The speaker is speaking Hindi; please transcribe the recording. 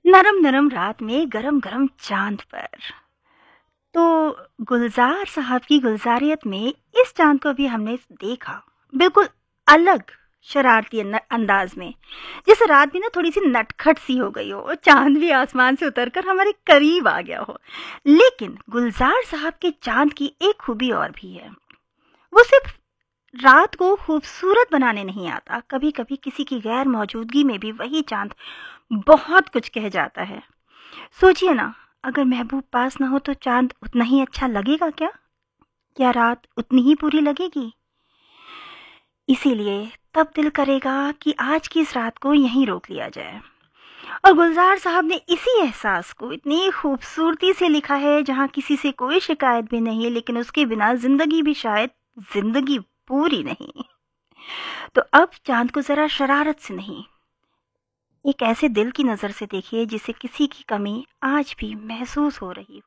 नरम नरम रात में गरम गरम चांद पर। तो गुलजार साहब की गुलजारियत में इस चांद को भी हमने देखा, बिल्कुल अलग शरारती अंदाज में। जैसे रात भी ना थोड़ी सी नटखट सी हो गई हो और चांद भी आसमान से उतरकर हमारे करीब आ गया हो। लेकिन गुलजार साहब के चांद की एक खूबी और भी है। वो सिर्फ रात को खूबसूरत बनाने नहीं आता, कभी कभी किसी की गैर मौजूदगी में भी वही चांद बहुत कुछ कह जाता है। सोचिए ना, अगर महबूब पास ना हो तो चांद उतना ही अच्छा लगेगा क्या? क्या रात उतनी ही पूरी लगेगी? इसीलिए तब दिल करेगा कि आज की इस रात को यहीं रोक लिया जाए। और गुलजार साहब ने इसी एहसास को इतनी खूबसूरती से लिखा है, जहाँ किसी से कोई शिकायत भी नहीं, लेकिन उसके बिना जिंदगी भी शायद जिंदगी पूरी नहीं। तो अब चांद को जरा शरारत से नहीं, एक ऐसे दिल की नज़र से देखिए जिसे किसी की कमी आज भी महसूस हो रही हो।